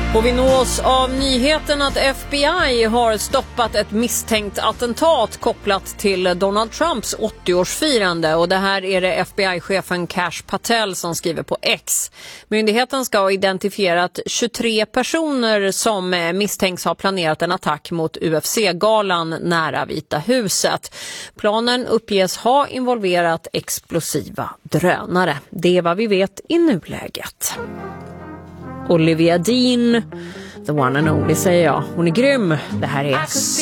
Och vi nås av nyheten att FBI har stoppat ett misstänkt attentat kopplat till Donald Trumps 80-årsfirande. Och det här är det FBI-chefen Kash Patel som skriver på X. Myndigheten ska ha identifierat 23 personer som misstänks ha planerat en attack mot UFC-galan nära Vita huset. Planen uppges ha involverat explosiva drönare. Det är vad vi vet i nuläget. Olivia Dean, the one and only, säger jag. Hon är grym. Det här är